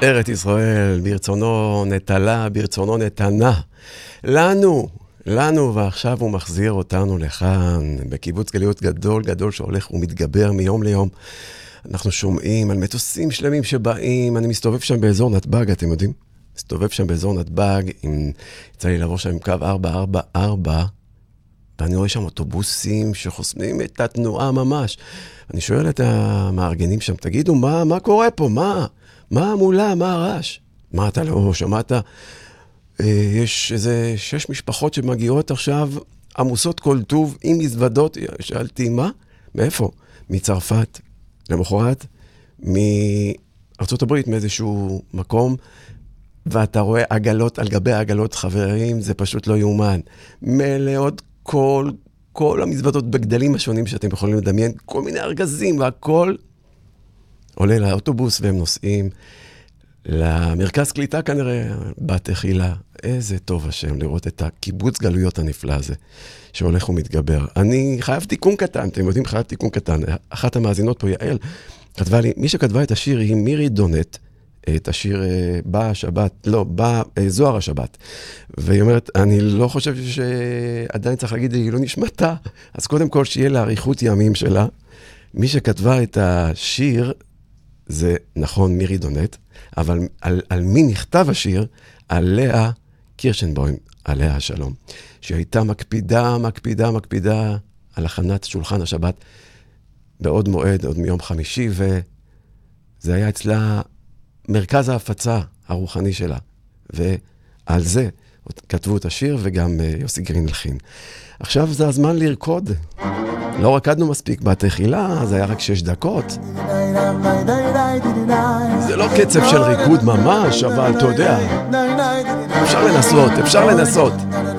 ארץ ישראל, ברצונו נטלה, ברצונו נתנה. לנו, ועכשיו הוא מחזיר אותנו לכאן, בקיבוץ גלויות גדול גדול שהולך ומתגבר מיום ליום. אנחנו שומעים על מטוסים שלמים שבאים, אני מסתובב שם באזור נתב"ג, אתם יודעים? מסתובב שם באזור נתב"ג, יצא לי לעבור שם עם קו 444, ואני רואה שם אוטובוסים שחוסמים את התנועה ממש. אני שואל את המארגנים שם, תגידו, מה קורה פה? מה המולה? מה הרעש? מה אתה לא שמעת? יש איזה 6 משפחות שמגיעות עכשיו, עמוסות כל טוב, עם מזוודות. שאלתי, מה? מאיפה? מצרפת, למחרת, מארצות הברית, מאיזשהו מקום, ואתה רואה עגלות על גבי עגלות, חברים, זה פשוט לא יאומן. מלאות כל המזוודות בגדלים השונים שאתם יכולים לדמיין, כל מיני ארגזים והכל עולה לאוטובוס והם נוסעים למרכז קליטה כנראה, בת החילה. איזה טוב השם לראות את הקיבוץ גלויות הנפלא הזה שהולך ומתגבר. אני חייב תיקון קטן, אתם יודעים, חייב תיקון קטן. אחת המאזינות פה, יעל, כתבה לי, מי שכתבה את השיר היא מירי דונט, את השיר זוהר השבת. והיא אומרת, אני לא חושב שעדיין צריך להגיד, היא לא נשמתה. אז קודם כל שיהיה לאריכות ימים שלה. מי שכתבה את השיר, זה נכון מירי דונט, אבל על מי נכתב השיר? על לאה קירשנבוים, עליה השלום. שהייתה מקפידה על הכנת שולחן השבת בעוד מועד, עוד מיום חמישי, וזה היה אצלה מרכז ההפצה הרוחני שלה, ועל זה כתבו את השיר, וגם יוסי גרין הלחין. עכשיו זה הזמן לרקוד. לא רקדנו מספיק בתחילה, זה היה רק 6 דקות. זה לא קצב של ריקוד ממש, אבל אתה יודע, אפשר לנסות.